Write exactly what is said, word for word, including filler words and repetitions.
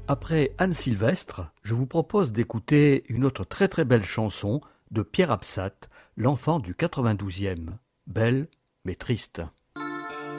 Après Anne Sylvestre, je vous propose d'écouter une autre très très belle chanson de Pierre Absat, l'enfant du quatre-vingt-douzième. Belle mais triste.